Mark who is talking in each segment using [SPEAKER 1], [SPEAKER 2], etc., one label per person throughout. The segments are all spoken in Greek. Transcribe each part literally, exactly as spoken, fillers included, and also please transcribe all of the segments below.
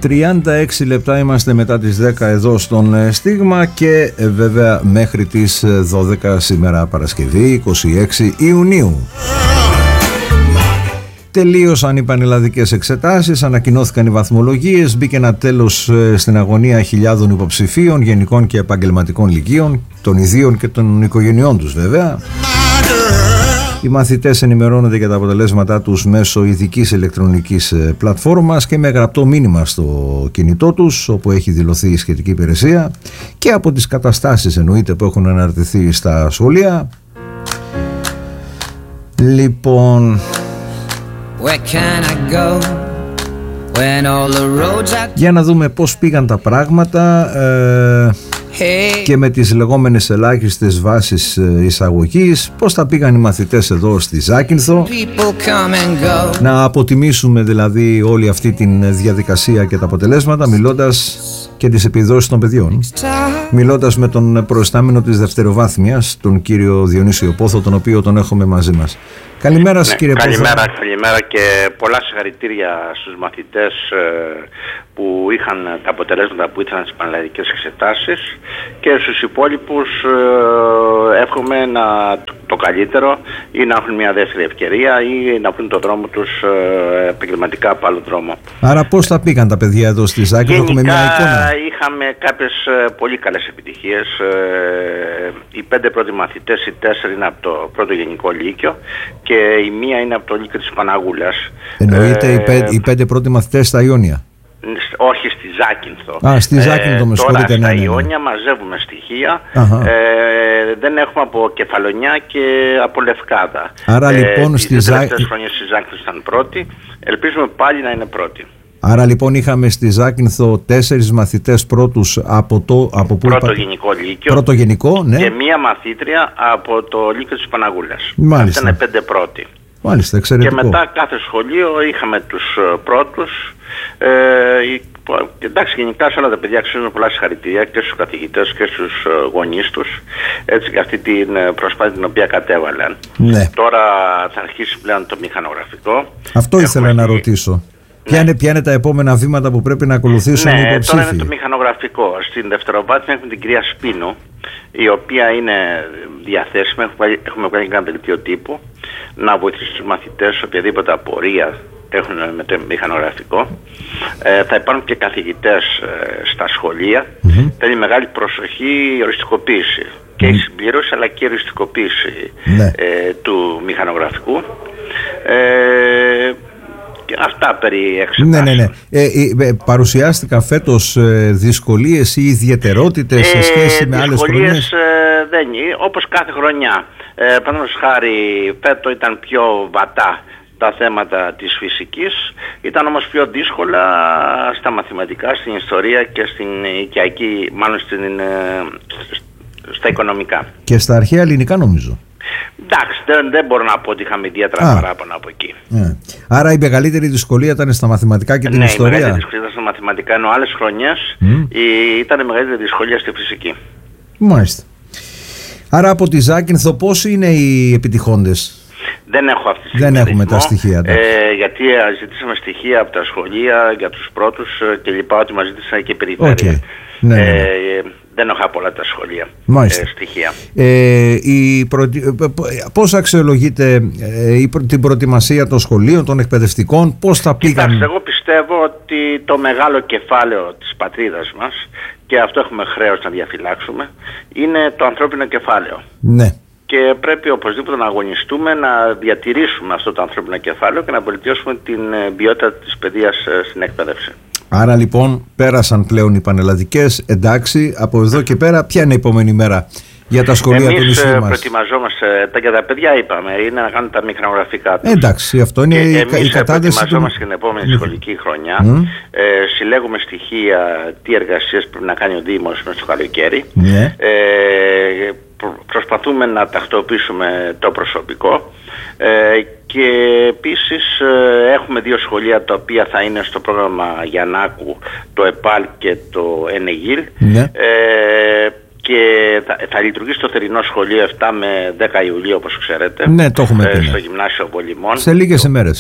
[SPEAKER 1] τριάντα έξι λεπτά είμαστε μετά τις δέκα εδώ στον Στίγμα και ε, βέβαια μέχρι τις δώδεκα σήμερα Παρασκευή είκοσι έξι Ιουνίου. Τελείωσαν οι πανελλαδικές εξετάσεις, ανακοινώθηκαν οι βαθμολογίες, μπήκε ένα τέλος στην αγωνία χιλιάδων υποψηφίων γενικών και επαγγελματικών λυκείων, των ιδίων και των οικογενειών τους βέβαια. Οι μαθητές ενημερώνονται για τα αποτελέσματά τους μέσω ειδικής ηλεκτρονικής πλατφόρμας και με γραπτό μήνυμα στο κινητό τους, όπου έχει δηλωθεί η σχετική υπηρεσία, και από τις καταστάσεις εννοείται που έχουν αναρτηθεί στα σχολεία. Λοιπόν, για να δούμε πώς πήγαν τα πράγματα ε, και με τις λεγόμενες ελάχιστες βάσεις εισαγωγής, πώς τα πήγαν οι μαθητές εδώ στη Ζάκυνθο. Να αποτιμήσουμε δηλαδή όλη αυτή τη διαδικασία και τα αποτελέσματα, μιλώντας και τις επιδόσεις των παιδιών, μιλώντας με τον προϊστάμενο της δευτεροβάθμιας, τον κύριο Διονύσιο Πόθο, τον οποίο τον έχουμε μαζί μας. Καλημέρα σας, ναι, κύριε Πόθο.
[SPEAKER 2] Καλημέρα, καλημέρα και πολλά συγχαρητήρια στους μαθητές που είχαν τα αποτελέσματα που ήταν στις πανελλαδικές εξετάσεις, και στους υπόλοιπους εύχομαι να, το καλύτερο, ή να έχουν μια δεύτερη ευκαιρία ή να βρουν το δρόμο τους επαγγελματικά από άλλο δρόμο. Άρα πώς θα πήγαν τα παιδιά εδώ στη Ζάκη? Έχουμε μια εικόνα. Είχαμε κάποιες πολύ καλές επιτυχίες. Οι πέντε πρώτοι μαθητές, οι τέσσερι είναι από το πρώτο γενικό λύκειο και η μία είναι από το λύκειο της Παναγούλας. Εννοείται ε, οι, πέντε, οι πέντε πρώτοι μαθητές στα Ιόνια? Όχι, στη Ζάκυνθο. Α, στη Ζάκυνθο, ε, με συγχωρείτε. Τώρα στα ναι, ναι. Ιόνια μαζεύουμε στοιχεία. Ε, δεν έχουμε από Κεφαλονιά και από Λευκάδα. Άρα ε, λοιπόν στη Ζάκυνθο. Τις τελευταίες χρονιές στη Ζάκυνθο ήταν πρώτη. Ελπίζουμε πάλι να είναι πρώτη. Άρα λοιπόν είχαμε στη Ζάκυνθο τέσσερις μαθητές πρώτους από το από που πρώτο είπα... γενικό λύκειο. Πρώτο γενικό, ναι. Και μία μαθήτρια από το λύκειο της Παναγούλας. Μάλιστα. Ήταν πέντε πρώτοι. Μάλιστα, εξαιρετικό. Και μετά κάθε σχολείο είχαμε τους πρώτους. Ε, εντάξει, γενικά σε όλα τα παιδιά αξίζουν πολλά συγχαρητήρια και στους καθηγητές και στους γονείς τους, έτσι, για αυτή την προσπάθεια την οποία κατέβαλαν. Ναι. Τώρα θα αρχίσει πλέον το μηχανογραφικό. Αυτό Έχουμε ήθελα να ρωτήσω. Ποια, ναι. είναι, ποια είναι τα επόμενα βήματα που πρέπει να ακολουθήσουν ναι, οι υποψήφοι? Τώρα είναι το μηχανογραφικό. Στην δευτεροβάθμια έχουμε την κυρία Σπίνου, η οποία είναι διαθέσιμη. Έχουμε βγάλει ένα δελτίο τύπου να βοηθήσει τους μαθητές οποιαδήποτε απορία έχουν με το μηχανογραφικό. Ε, θα υπάρχουν και καθηγητές ε, στα σχολεία. Mm-hmm. Θέλει μεγάλη προσοχή η οριστικοποίηση. Mm-hmm. Και η συμπλήρωση αλλά και η οριστικοποίηση mm-hmm. ε, του μηχανογραφικού. Ε, και αυτά περί εξετάσεων. Ναι, ναι, ναι. Ε, ε, παρουσιάστηκαν φέτος ε, δυσκολίες ή ιδιαιτερότητες ε, σε σχέση με άλλες χρονιές? Δυσκολίες ε, δεν είναι. Όπως κάθε χρονιά. Ε, Παραδείγματος χάρη, φέτο ήταν πιο βατά τα θέματα της φυσικής, ήταν όμως πιο δύσκολα στα μαθηματικά, στην ιστορία και στην οικιακή, μάλλον στην, στα οικονομικά. Και στα αρχαία ελληνικά νομίζω. Εντάξει, δεν, δεν μπορώ να πω ότι είχαμε ιδιαίτερα παράπονα από εκεί. Yeah. Άρα η μεγαλύτερη δυσκολία ήταν στα μαθηματικά και την ναι, ιστορία? Ναι, η μεγαλύτερη δυσκολία ήταν στα μαθηματικά, ενώ άλλες χρονιές mm. η, ήταν η μεγαλύτερη δυσκολία στη φυσική. Μάλιστα. Άρα από τη Ζάκυνθο πώς είναι οι επιτυχώντες? Δεν έχω αυτή τη στιγμή. Δεν έχουμε τα στοιχεία. Ε, γιατί ζητήσαμε στοιχεία από τα σχολεία για τους πρώτους και λοιπά, ότι μας ζήτησαν και η περιφέρεια. Okay. Ναι, ναι, ναι. Ε, δεν έχω από όλα τα σχολεία ε, στοιχεία. Ε, η προτι... Πώς αξιολογείτε ε, η προ... την προετοιμασία των σχολείων, των εκπαιδευτικών, πώς θα πήγαν? Κοιτάξτε, εγώ πιστεύω ότι το μεγάλο κεφάλαιο της πατρίδας μας, και αυτό έχουμε χρέος να διαφυλάξουμε, είναι το ανθρώπινο κεφάλαιο. Ναι. Και πρέπει οπωσδήποτε να αγωνιστούμε να διατηρήσουμε αυτό το ανθρώπινο κεφάλαιο και να βελτιώσουμε την ποιότητα της παιδείας στην εκπαίδευση. Άρα λοιπόν πέρασαν πλέον οι πανελλαδικές, εντάξει, από εδώ και πέρα ποια είναι η επόμενη μέρα για τα σχολεία του νησιού μας? Εμείς προετοιμαζόμαστε, για τα παιδιά είπαμε, είναι να κάνουν τα μηχανογραφικά τους. Εντάξει, αυτό είναι η, η κατάδυση. Εμείς προετοιμαζόμαστε του... την επόμενη mm. σχολική χρονιά, mm. ε, συλλέγουμε στοιχεία τι εργασίες πρέπει να κάνει ο Δήμος μέσα στο καλοκαίρι. Mm. Ε, προσπαθούμε να τακτοποιήσουμε το προσωπικό ε, και επίσης ε, έχουμε δύο σχολεία τα οποία θα είναι στο πρόγραμμα Γιαννάκου, το ΕΠΑΛ και το ΕΝΕΓΙΛ. Ναι. Ε, και θα, θα λειτουργήσει το θερινό σχολείο επτά με δέκα Ιουλίου, όπως ξέρετε. Ναι, το έχουμε πει. Στο Γυμνάσιο Πολυμών. Σε λίγες ημέρες.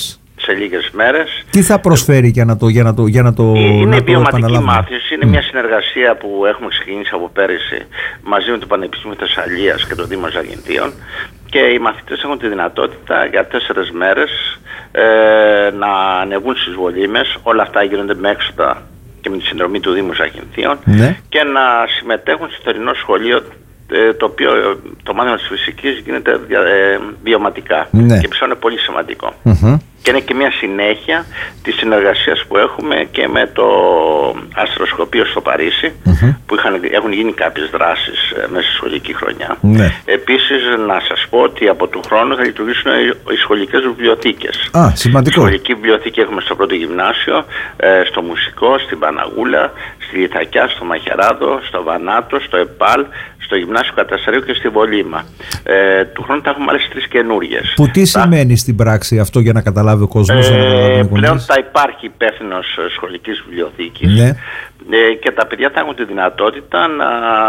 [SPEAKER 2] σε λίγες μέρες.
[SPEAKER 1] Τι θα προσφέρει για να το, για να το, για να το,
[SPEAKER 2] είναι
[SPEAKER 1] να το
[SPEAKER 2] βιωματική μάθηση, είναι mm. μια συνεργασία που έχουμε ξεκινήσει από πέρυσι μαζί με το Πανεπιστήμιο Θεσσαλίας και το Δήμο Ζαγεντίων, και οι μαθητές έχουν τη δυνατότητα για τέσσερις μέρες ε, να ανεβούν στις βολήμες. Όλα αυτά γίνονται με έξοδα και με τη συνδρομή του Δήμου Ζαγεντίων, ναι. και να συμμετέχουν στο θερινό σχολείο, το οποίο το μάθημα της φυσικής γίνεται ε, βιωματικά, ναι. και πιστεύω είναι πολύ σημαντικό. Mm-hmm. Και είναι και μια συνέχεια της συνεργασίας που έχουμε και με το αστροσκοπείο στο Παρίσι, mm-hmm. που είχαν, έχουν γίνει κάποιες δράσεις ε, μέσα στη σχολική χρονιά. Ναι. Επίσης, να σας πω ότι από του χρόνου θα λειτουργήσουν οι σχολικές βιβλιοθήκες.
[SPEAKER 1] Α, σημαντικό.
[SPEAKER 2] Σχολική βιβλιοθήκη έχουμε στο πρώτο γυμνάσιο, ε, στο Μουσικό, στην Παναγούλα, στη Λιθακιά, στο Μαχαιράδο, στο Βανάτο, στο ΕΠΑΛ, στο Γυμνάσιο Κατασταρίου και στη Βολήμα. Ε, του χρόνου θα έχουμε άλλες τρεις καινούριες.
[SPEAKER 1] Που τι θα... σημαίνει στην πράξη αυτό, για να καταλάβει ο κόσμος?
[SPEAKER 2] Ε, πλέον θα υπάρχει υπεύθυνος σχολικής βιβλιοθήκης, ναι. ε, και τα παιδιά θα έχουν τη δυνατότητα να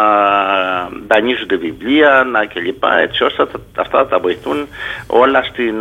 [SPEAKER 2] δανείζονται βιβλία να κλπ, έτσι ώστε αυτά θα τα βοηθούν όλα στην,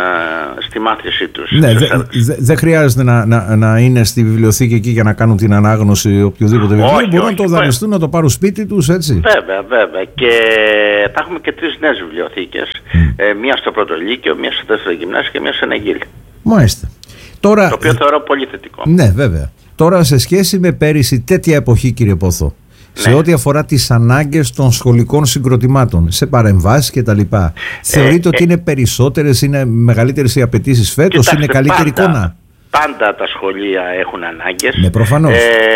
[SPEAKER 2] στη μάθησή τους.
[SPEAKER 1] Ναι, δεν δε, δε χρειάζεται να, να, να είναι στη βιβλιοθήκη εκεί για να κάνουν την ανάγνωση οποιοδήποτε βιβλίο. Όχι, μπορούν όχι, να το δανειστούν, να το πάρουν σπίτι τους, έτσι.
[SPEAKER 2] Βέβαια, βέβαια. Και θα έχουμε και τρεις νέες βιβλιοθήκες. Mm. Ε, μία στο πρώτο λύκειο, μία στο δεύτερο γυμνάσιο και μία στο Ενεγγύλιο.
[SPEAKER 1] Μάλιστα. Τώρα,
[SPEAKER 2] το οποίο θεωρώ πολύ θετικό.
[SPEAKER 1] Ναι, βέβαια. Τώρα, σε σχέση με πέρυσι, τέτοια εποχή, κύριε Πόθο, ναι. σε ό,τι αφορά τις ανάγκες των σχολικών συγκροτημάτων, σε παρεμβάσεις κτλ., ε, θεωρείτε ε, ότι ε, είναι περισσότερες, είναι μεγαλύτερες οι απαιτήσεις φέτος, κοιτάξτε, είναι καλύτερη
[SPEAKER 2] πάντα,
[SPEAKER 1] εικόνα?
[SPEAKER 2] Πάντα τα σχολεία έχουν ανάγκες.
[SPEAKER 1] Ναι, προφανώς.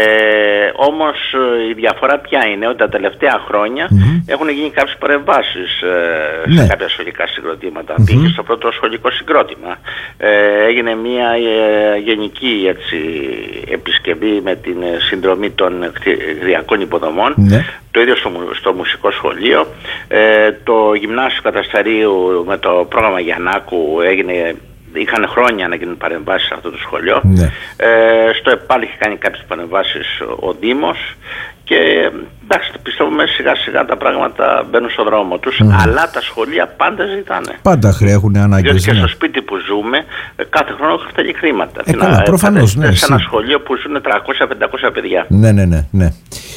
[SPEAKER 2] Ε, όμως η διαφορά ποια είναι? Ότι τα τελευταία χρόνια mm-hmm. έχουν γίνει κάποιες παρεμβάσεις ε, σε ναι. κάποια σχολικά συγκροτήματα. Mm-hmm. Πήγε στο πρώτο σχολικό συγκρότημα. Ε, έγινε μια ε, γενική, έτσι, επισκευή με την συνδρομή των κτηριακών υποδομών. Mm-hmm. Το ίδιο στο, στο μουσικό σχολείο. Ε, το Γυμνάσιο Κατασταρίου με το πρόγραμμα Γιαννάκου έγινε... Είχαν χρόνια να γίνουν παρεμβάσεις σε αυτό το σχολείο. Ναι. Ε, στο ΕΠΑΛ είχε κάνει κάποιες παρεμβάσεις ο Δήμος. Και εντάξει, πιστεύουμε σιγά σιγά τα πράγματα μπαίνουν στον δρόμο τους. Mm. Αλλά τα σχολεία πάντα ζητάνε.
[SPEAKER 1] Πάντα έχουν ανάγκες.
[SPEAKER 2] Διότι και
[SPEAKER 1] ναι.
[SPEAKER 2] στο σπίτι που ζούμε, κάθε χρόνο χρειάζεται χρήματα.
[SPEAKER 1] Ε, καλά, προφανώς. Ναι,
[SPEAKER 2] σε ένα σχολείο που ζουν τριακόσια με πεντακόσια παιδιά.
[SPEAKER 1] Ναι, ναι, ναι. ναι.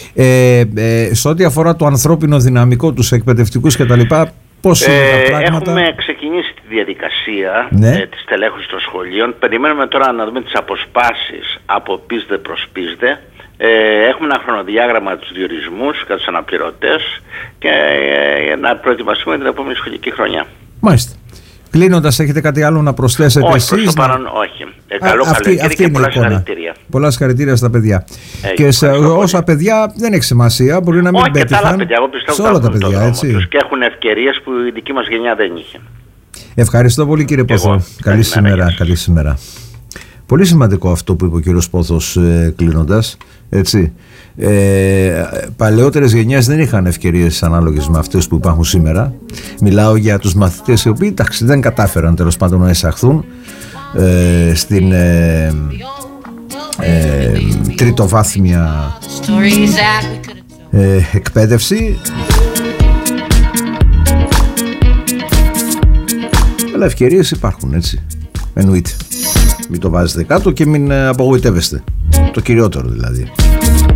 [SPEAKER 1] Ε, ε, σε ό,τι αφορά το ανθρώπινο δυναμικό, τους εκπαιδευτικούς κτλ., πώς είναι ε, τα πράγματα?
[SPEAKER 2] Έχουμε ξεκινήσει τη διαδικασία
[SPEAKER 1] ναι.
[SPEAKER 2] ε, της τελέχωσης των σχολείων. Περιμένουμε τώρα να δούμε τις αποσπάσεις από πίσδε προς πίσδε. Ε, έχουμε ένα χρονοδιάγραμμα τους διορισμούς και τους αναπληρωτές και ε, να προετοιμαστούμε την επόμενη σχολική χρονιά.
[SPEAKER 1] Μάλιστα. Κλείνοντας, έχετε κάτι άλλο να προσθέσετε?
[SPEAKER 2] Όχι,
[SPEAKER 1] εσείς?
[SPEAKER 2] Προς το παρόν, να... όχι. Ε, καλό καλοκαίρι και πολλά συγχαρητήρια.
[SPEAKER 1] Πολλά συγχαρητήρια στα παιδιά.
[SPEAKER 2] Ε,
[SPEAKER 1] και σε όσα παιδιά δεν έχει σημασία, μπορεί να μην
[SPEAKER 2] όχι,
[SPEAKER 1] πέτυχαν.
[SPEAKER 2] Όχι, και τα άλλα παιδιά, εγώ πιστεύω
[SPEAKER 1] σε όλα τα παιδιά, έτσι.
[SPEAKER 2] Τους και έχουν ευκαιρίες που η δική μας γενιά δεν είχε.
[SPEAKER 1] Ευχαριστώ πολύ, κύριε Πόθο. Καλή σήμερα, καλή σήμερα. Πολύ σημαντικό αυτό που είπε ο κύριος Πόθος, ε, κλείνοντας, έτσι. Ε, παλαιότερες γενιές δεν είχαν ευκαιρίες ανάλογες με αυτές που υπάρχουν σήμερα. Μιλάω για τους μαθητές οι οποίοι εντάξει, δεν κατάφεραν τέλος πάντων να εισαχθούν ε, στην ε, ε, τριτοβάθμια ε, εκπαίδευση. Αλλά ευκαιρίες υπάρχουν, έτσι, εννοείται. Μην το βάζετε κάτω και μην απογοητεύεστε. Το κυριότερο δηλαδή.